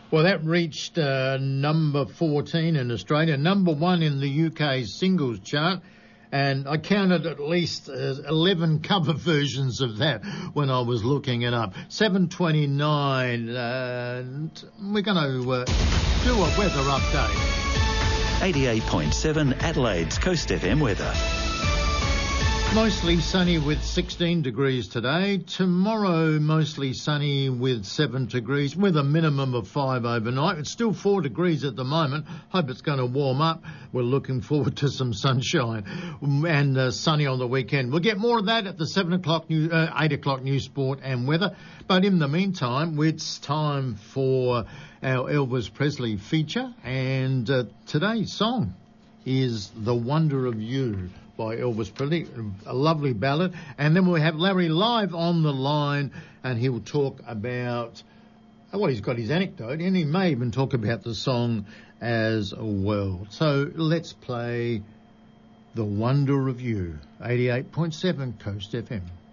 Well, that reached number 14 in Australia, number 1 in the UK singles chart, and I counted at least 11 cover versions of that when I was looking it up. 7:29, we're going to do a weather update. 88.7 Adelaide's Coast FM weather. Mostly sunny with 16 degrees today. Tomorrow, mostly sunny with 7 degrees, with a minimum of 5 overnight. It's still 4 degrees at the moment. Hope it's going to warm up. We're looking forward to some sunshine and sunny on the weekend. We'll get more of that at the 8 o'clock news, sport and weather. But in the meantime, it's time for our Elvis Presley feature. And today's song is The Wonder of You by Elvis Presley, a lovely ballad. And then we'll have Larry live on the line, and he'll talk about, well, he's got his anecdote, and he may even talk about the song as well. So let's play The Wonder of You, 88.7 Coast FM.